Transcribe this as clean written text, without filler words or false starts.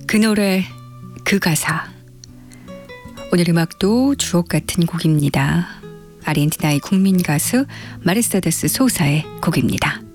그 노래, 그 가사. 오늘 음악도 주옥 같은 곡입니다. 아르헨티나의 국민 가수 마르세데스 소사의 곡입니다.